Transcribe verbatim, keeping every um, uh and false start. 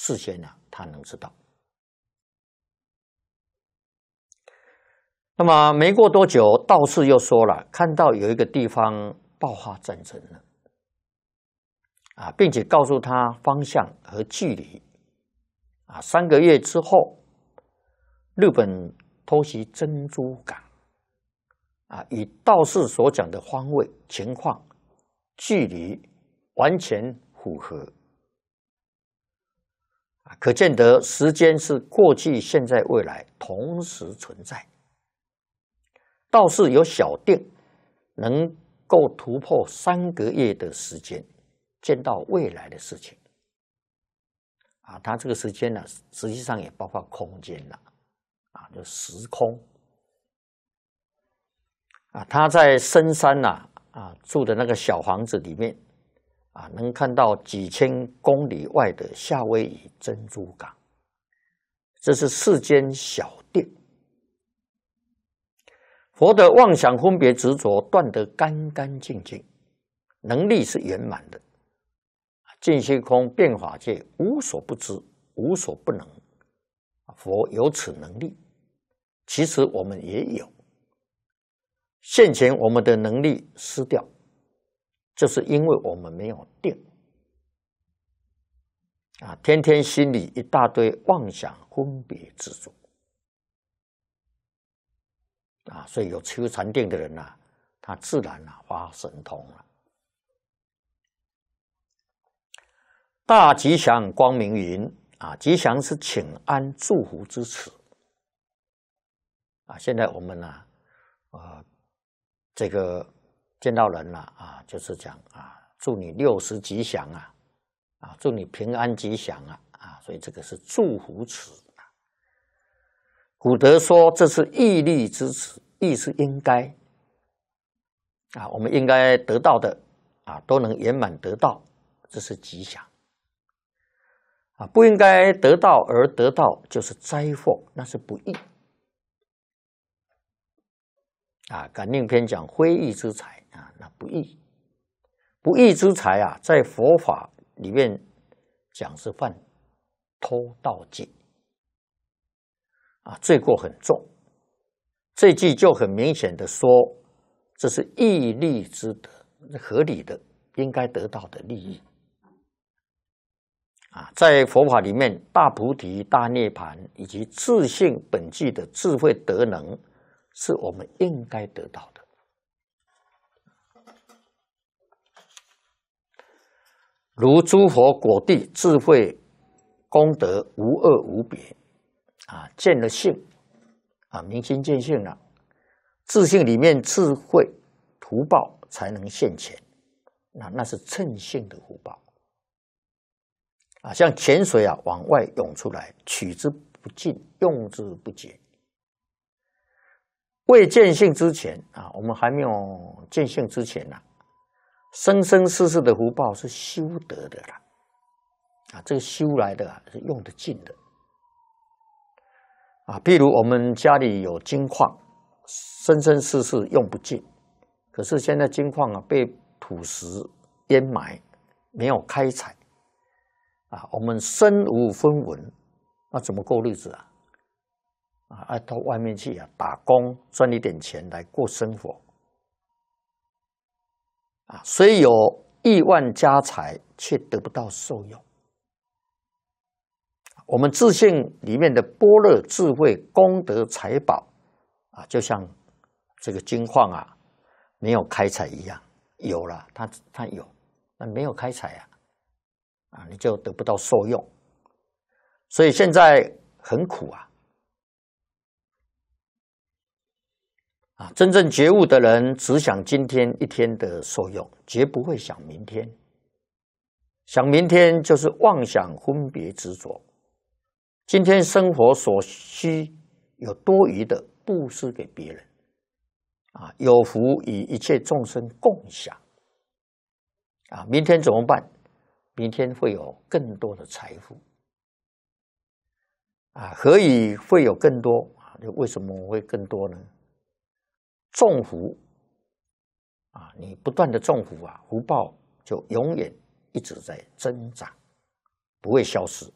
事先呢、啊，他能知道。那么没过多久，道士又说了，看到有一个地方爆发战争了，啊，并且告诉他方向和距离。啊，三个月之后，日本偷袭珍珠港，啊，与道士所讲的方位、情况、距离完全符合。啊，可见得时间是过去、现在、未来同时存在。道士有小定，能够突破三个月的时间，见到未来的事情。啊，它这个时间呢，实际上也包括空间了，啊，就时空。啊，他在深山呐、啊，啊住的那个小房子里面，啊，能看到几千公里外的夏威夷珍珠港，这是世间小定。佛的妄想分别执着断得干干净净，能力是圆满的。尽虚空变法界无所不知，无所不能。佛有此能力，其实我们也有。现前我们的能力失掉，就是因为我们没有定啊，天天心里一大堆妄想分别执着啊，所以有修禅定的人呐、啊，他自然啊发神通了。大吉祥光明云啊，吉祥是请安祝福之词啊。现在我们呢、啊，呃，这个见到人了 啊, 啊，就是讲啊，祝你六十吉祥啊，啊，祝你平安吉祥啊，啊，所以这个是祝福词啊。古德说这是义利之词，义是应该啊，我们应该得到的啊，都能圆满得到，这是吉祥。啊，不应该得到而得到就是灾祸，那是不义。啊，感应篇讲非义之财啊，那不义。不义之财啊，在佛法里面讲是犯偷盗戒啊，罪过很重。这句就很明显的说，这是义利之德，合理的，应该得到的利益。啊，在佛法里面，大菩提、大涅槃以及自性本具的智慧德能，是我们应该得到的。如诸佛果地智慧功德无二无别，啊，见了性，啊，明心见性了，自性里面智慧福报才能现前，那那是称性的福报。啊，像泉水啊，往外涌出来，取之不尽，用之不竭。未见性之前啊，我们还没有见性之前呐、啊，生生世世的福报是修得的啦。啊，这个修来的啊，是用得尽的。啊，譬如我们家里有金矿，生生世世用不尽，可是现在金矿啊被土石淹埋，没有开采。啊，我们身无分文，那怎么过日子啊？啊，到外面去啊，打工赚一点钱来过生活。啊，虽有亿万家财，却得不到受用。我们自性里面的般若智慧、功德、财宝啊，就像这个金矿啊，没有开采一样。有了，它它有，那没有开采啊。啊，你就得不到受用，所以现在很苦啊！啊，真正觉悟的人只想今天一天的受用，绝不会想明天。想明天就是妄想分别执着。今天生活所需有多余的，布施给别人，啊，有福与一切众生共享。啊，明天怎么办？明天会有更多的财富啊！何以会有更多啊？为什么会更多呢？种福啊，你不断的种福啊，福报就永远一直在增长，不会消失。